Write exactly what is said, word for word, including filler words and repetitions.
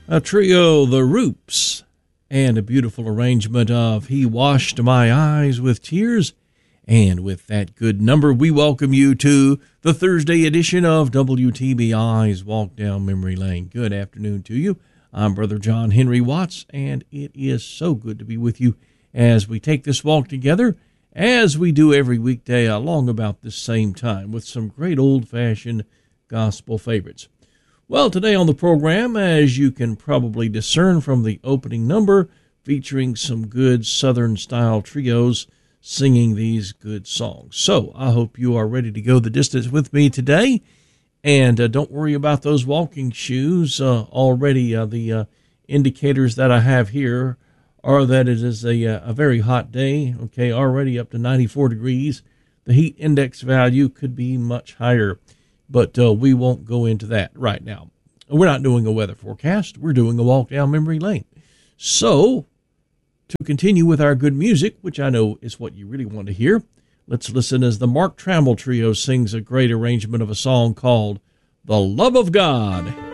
A trio, The Roops, and a beautiful arrangement of He Washed My Eyes with Tears. And with that good number, we welcome you to the Thursday edition of W T B I's Walk Down Memory Lane. Good afternoon to you. I'm Brother John Henry Watts, and it is so good to be with you as we take this walk together, as we do every weekday along about this same time, with some great old-fashioned gospel favorites. Well, today on the program, as you can probably discern from the opening number, featuring some good Southern-style trios singing these good songs. So I hope you are ready to go the distance with me today. And uh, don't worry about those walking shoes. Uh, already uh, the uh, indicators that I have here are that it is a, a very hot day, okay, already up to ninety-four degrees. The heat index value could be much higher, but uh, we won't go into that right now. We're not doing a weather forecast. We're doing a walk down memory lane. So, to continue with our good music, which I know is what you really want to hear, let's listen as the Mark Trammell Trio sings a great arrangement of a song called The Love of God.